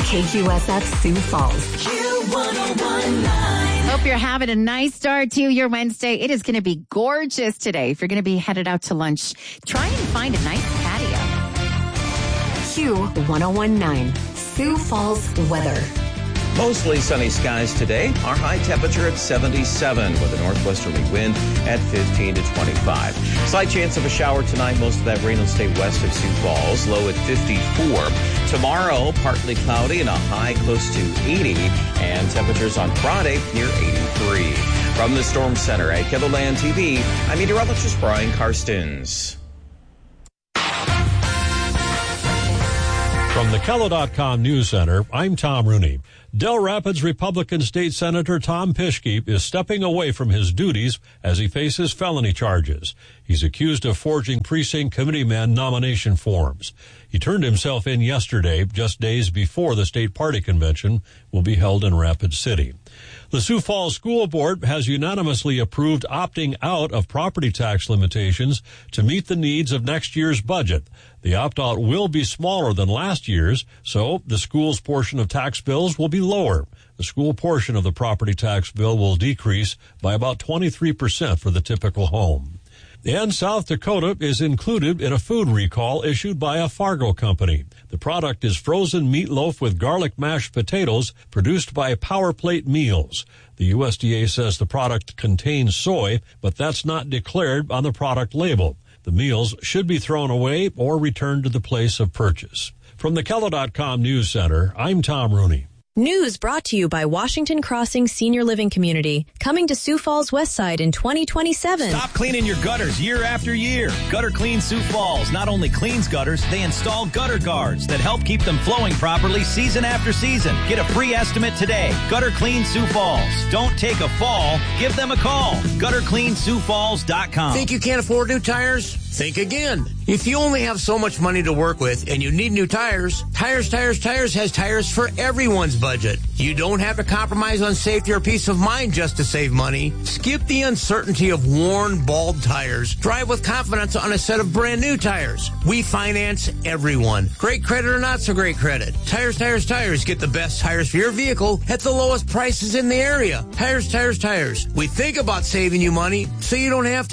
KQSF Sioux Falls. Q1019. Hope you're having a nice start to your Wednesday. It is going to be gorgeous today. If you're going to be headed out to lunch, try and find a nice patio. Q1019. Sioux Falls weather. Mostly sunny skies today. Our high temperature at 77 with a northwesterly wind at 15 to 25. Slight chance of a shower tonight. Most of that rain will stay west of Sioux Falls. Low at 54. Tomorrow, partly cloudy and a high close to 80. And temperatures on Friday near 83. From the Storm Center at KENDLELAND TV, I'm meteorologist Brian Karstens. From the KELO.com News Center, I'm Tom Rooney. Del Rapids Republican State Senator Tom Pischke is stepping away from his duties as he faces felony charges. He's accused of forging precinct committeeman nomination forms. He turned himself in yesterday, just days before the state party convention will be held in Rapid City. The Sioux Falls School Board has unanimously approved opting out of property tax limitations to meet the needs of next year's budget. The opt-out will be smaller than last year's, so the school's portion of tax bills will be lower. The school portion of the property tax bill will decrease by about 23% for the typical home. And South Dakota is included in a food recall issued by a Fargo company. The product is frozen meatloaf with garlic mashed potatoes produced by Power Plate Meals. The USDA says the product contains soy, but that's not declared on the product label. The meals should be thrown away or returned to the place of purchase. From the KELO.com News Center, I'm Tom Rooney. News brought to you by Washington Crossing Senior Living Community, coming to Sioux Falls West Side in 2027. Stop cleaning your gutters year after year. Gutter Clean Sioux Falls not only cleans gutters, they install gutter guards that help keep them flowing properly season after season. Get a free estimate today. Gutter Clean Sioux Falls. Don't take a fall. Give them a call. GutterCleanSiouxFalls.com. Think you can't afford new tires? Think again. If you only have so much money to work with and you need new tires, Tires has tires for everyone's budget. You don't have to compromise on safety or peace of mind just to save money. Skip the uncertainty of worn, bald tires. Drive with confidence on a set of brand new tires. We finance everyone. Great credit or not so great credit. Tires. Get the best tires for your vehicle at the lowest prices in the area. Tires. We think about saving you money so you don't have to.